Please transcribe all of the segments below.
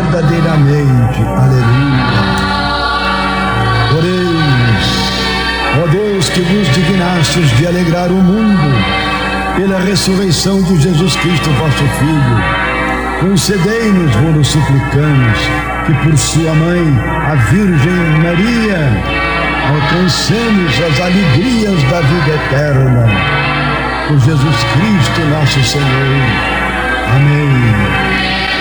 verdadeiramente. Aleluia. Oremos. Ó Deus, que vos dignastes de alegrar o mundo pela ressurreição de Jesus Cristo, vosso Filho, concedei-nos, vos suplicamos, que por sua mãe, a Virgem Maria, alcancemos as alegrias da vida eterna. Por Jesus Cristo, nosso Senhor. Amém.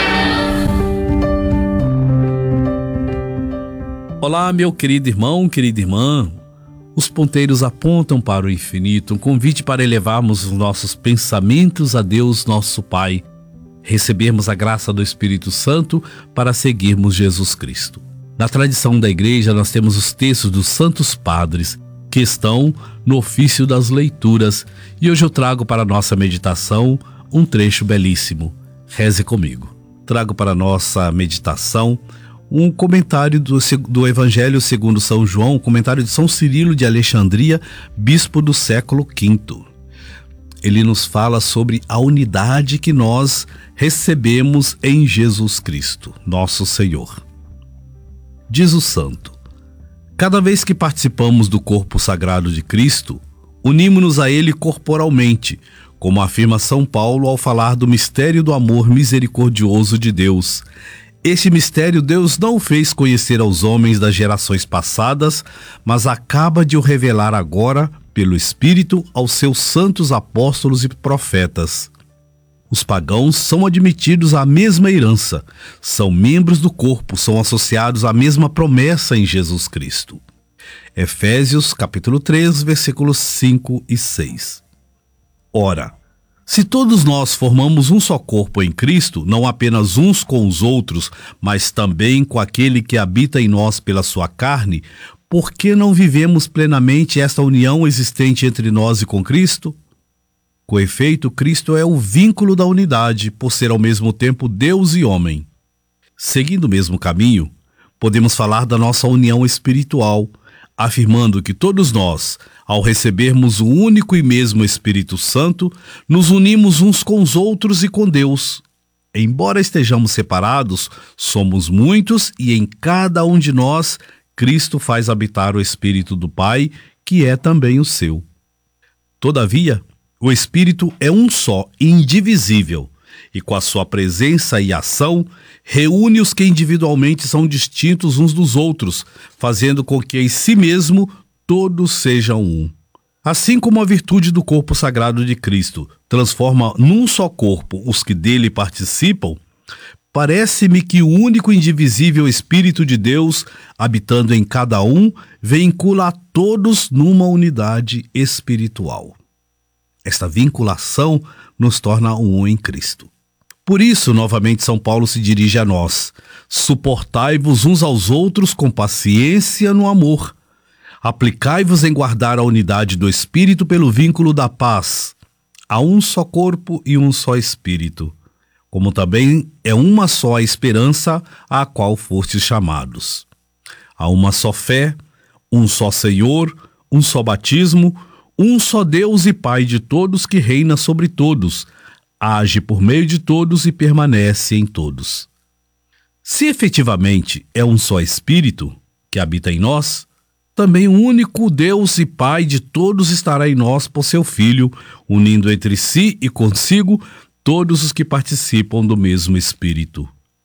Olá, meu querido irmão, querida irmã. Os ponteiros apontam para o infinito, um convite para elevarmos os nossos pensamentos a Deus, nosso Pai, recebermos a graça do Espírito Santo para seguirmos Jesus Cristo. Na tradição da igreja, nós temos os textos dos Santos Padres, que estão no ofício das leituras, e hoje eu trago para a nossa meditação um trecho belíssimo. Reze comigo. Trago para a nossa meditação um comentário do Evangelho segundo São João, um comentário de São Cirilo de Alexandria, bispo do século V. Ele nos fala sobre a unidade que nós recebemos em Jesus Cristo, nosso Senhor. Diz o santo: cada vez que participamos do corpo sagrado de Cristo, unimos-nos a Ele corporalmente, como afirma São Paulo ao falar do mistério do amor misericordioso de Deus. Este mistério Deus não o fez conhecer aos homens das gerações passadas, mas acaba de o revelar agora, pelo Espírito, aos seus santos apóstolos e profetas. Os pagãos são admitidos à mesma herança, são membros do corpo, são associados à mesma promessa em Jesus Cristo. Efésios capítulo 3, versículos 5 e 6. Ora, se todos nós formamos um só corpo em Cristo, não apenas uns com os outros, mas também com aquele que habita em nós pela sua carne, por que não vivemos plenamente esta união existente entre nós e com Cristo? Com efeito, Cristo é o vínculo da unidade, por ser ao mesmo tempo Deus e homem. Seguindo o mesmo caminho, podemos falar da nossa união espiritual, afirmando que todos nós, ao recebermos o único e mesmo Espírito Santo, nos unimos uns com os outros e com Deus. Embora estejamos separados, somos muitos e em cada um de nós, Cristo faz habitar o Espírito do Pai, que é também o seu. Todavia, o Espírito é um só, indivisível, e com a sua presença e ação, reúne os que individualmente são distintos uns dos outros, fazendo com que em si mesmo todos sejam um. Assim como a virtude do corpo sagrado de Cristo transforma num só corpo os que dele participam, parece-me que o único e indivisível Espírito de Deus, habitando em cada um, vincula a todos numa unidade espiritual. Esta vinculação nos torna um em Cristo. Por isso, novamente, São Paulo se dirige a nós: suportai-vos uns aos outros com paciência no amor. Aplicai-vos em guardar a unidade do Espírito pelo vínculo da paz. Há um só corpo e um só Espírito, como também é uma só a esperança à qual fostes chamados. Há uma só fé, um só Senhor, um só batismo, um só Deus e Pai de todos, que reina sobre todos, age por meio de todos e permanece em todos. Se efetivamente é um só Espírito que habita em nós, também o único Deus e Pai de todos estará em nós por seu Filho, unindo entre si e consigo todos os que participam do mesmo Espírito.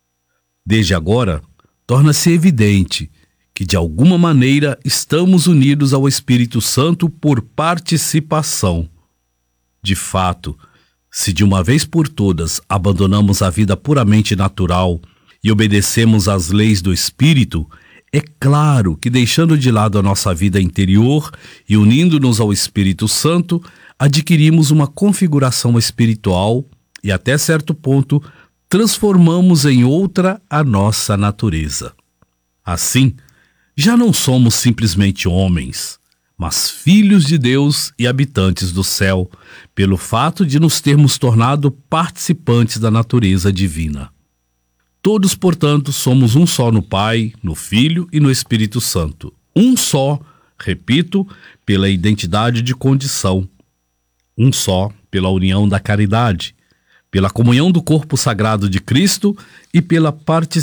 Desde agora, torna-se evidente que de alguma maneira estamos unidos ao Espírito Santo por participação. De fato, se de uma vez por todas abandonamos a vida puramente natural e obedecemos às leis do Espírito, é claro que, deixando de lado a nossa vida interior e unindo-nos ao Espírito Santo, adquirimos uma configuração espiritual e, até certo ponto, transformamos em outra a nossa natureza. Assim, já não somos simplesmente homens, mas filhos de Deus e habitantes do céu, pelo fato de nos termos tornado participantes da natureza divina. Todos, portanto, somos um só no Pai, no Filho e no Espírito Santo. Um só, repito, pela identidade de condição. Um só pela união da caridade, pela comunhão do corpo sagrado de Cristo e pela